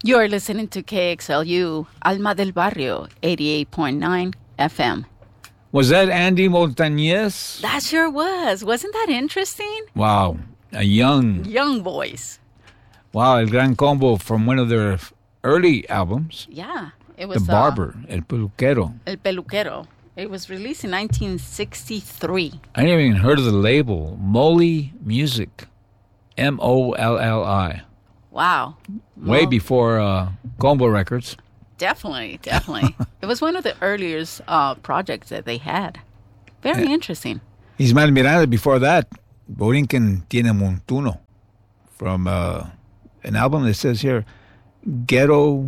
You're listening to KXLU, Alma del Barrio, 88.9 FM. Was that Andy Montañez? That sure was. Wasn't that interesting? Wow. A young voice. Wow, El Gran Combo from one of their early albums. Yeah. It was The Barber, El Peluquero. El Peluquero. It was released in 1963. I never even heard of the label. Molly Music. Molli. Wow. Way before Combo Records. Definitely. It was one of the earliest projects that they had. Very interesting. Ismael Miranda, before that, Borinquen Tiene Montuno. From an album that says here, Ghetto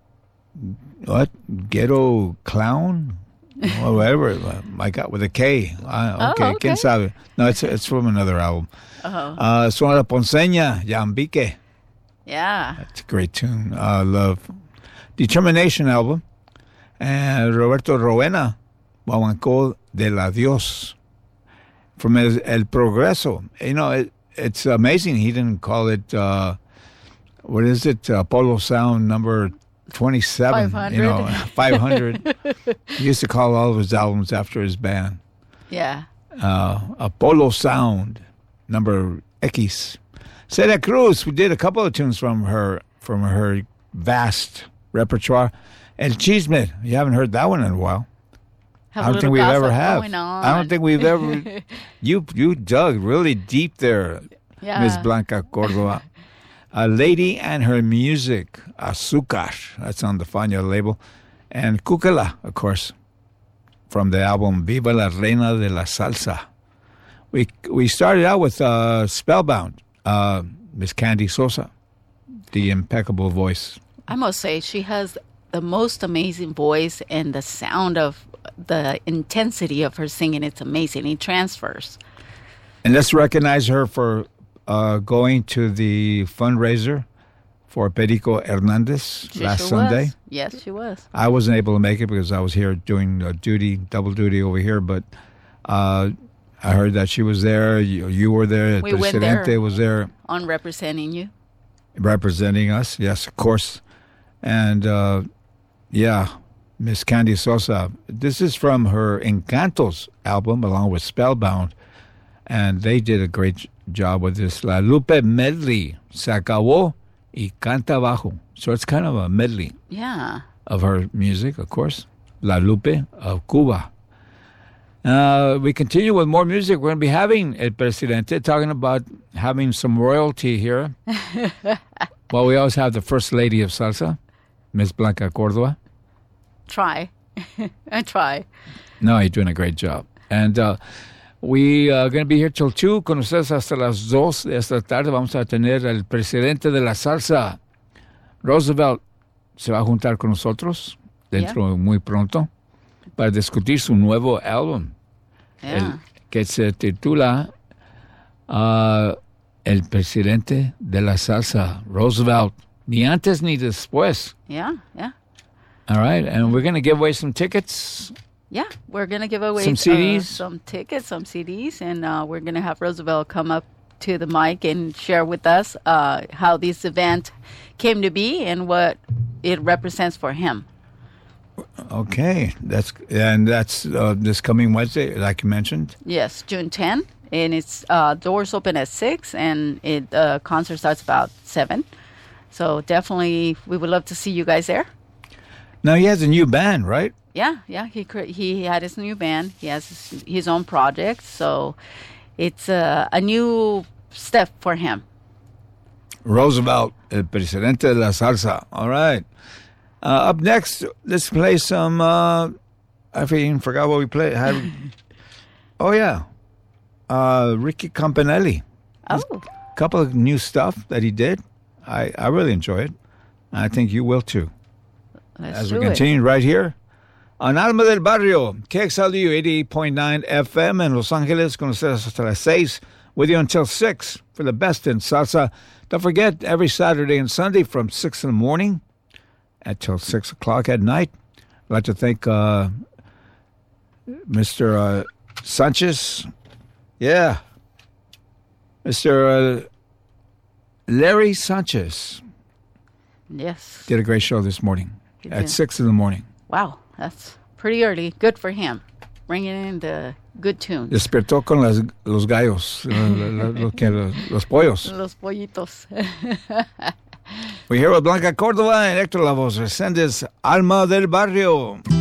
Clown? Or whatever. My God, with a K. Okay, ¿quién sabe? No, it's from another album. Sonora Ponceña, Yambique. Yeah. That's a great tune. I love Determination album. And Roberto Roena, Guaguancó de la Dios. From El Progreso. You know, it's amazing he didn't call it, what is it, Apollo Sound number 27. 500. You know, 500. He used to call all of his albums after his band. Yeah. Apollo Sound number X. Celia Cruz, we did a couple of tunes from her vast repertoire. El Chisme, you haven't heard that one in a while. I don't think we've ever have. I don't think we've ever. You dug really deep there, Yeah. Ms. Blanca Cordova. A Lady and Her Music, Azúcar, that's on the Fania label. And Cúcala, of course, from the album Viva la Reina de la Salsa. We started out with Spellbound, Miss Candy Sosa, the impeccable voice. I must say, she has the most amazing voice, and the sound of the intensity of her singing, it's amazing. It transfers. And let's recognize her for going to the fundraiser for Perico Hernandez last Sunday. Yes, she was. I wasn't able to make it because I was here doing double duty over here, but I heard that she was there. You were there. We went Presidente there was there. On representing you. Representing us, yes, of course. And, Miss Candy Sosa. This is from her Encantos album along with Spellbound. And they did a great job with this. La Lupe medley. Se acabó y canta bajo. So it's kind of a medley. Yeah. Of her music, of course. La Lupe of Cuba. We continue with more music. We're going to be having El Presidente talking about having some royalty here. Well, we always have the First Lady of Salsa, Ms. Blanca Cordova. Try. I try. No, you're doing a great job. And we are going to be here till 2, con ustedes hasta las 2 de esta tarde. Vamos a tener al presidente de la salsa, Roosevelt, se va a juntar con nosotros dentro muy pronto para discutir su nuevo álbum, que se titula El Presidente de la Salsa, Roosevelt. Ni antes ni después. Yeah. All right, and we're going to give away some tickets. Yeah, we're going to give away some CDs, some tickets, some CDs, and we're going to have Roosevelt come up to the mic and share with us how this event came to be and what it represents for him. Okay, that's this coming Wednesday, like you mentioned. Yes, June 10, and it's doors open at 6, and it concert starts about 7. So definitely, we would love to see you guys there. Now he has a new band, right? Yeah. He had his new band. He has his own project, so it's a new step for him. Roosevelt, el presidente de la salsa. All right. Up next, let's play some. I even forgot what we played. Ricky Campanelli. Oh. A couple of new stuff that he did. I really enjoy it. I think you will too. As we continue right here on Alma del Barrio, KXLU 88.9 FM in Los Angeles, con ustedes hasta las 6, with you until 6 for the best in salsa. Don't forget, every Saturday and Sunday from 6 in the morning until 6 o'clock at night. I'd like to thank Mr. Sanchez. Yeah. Mr. Larry Sanchez. Yes. Did a great show this morning at 6 in the morning. Wow, that's pretty early. Good for him. Bringing in the good tunes. Despertó con los gallos, los pollos. Los pollitos. We're here with Blanca Cordova and Hector Lavoe. Resendez, Alma del Barrio.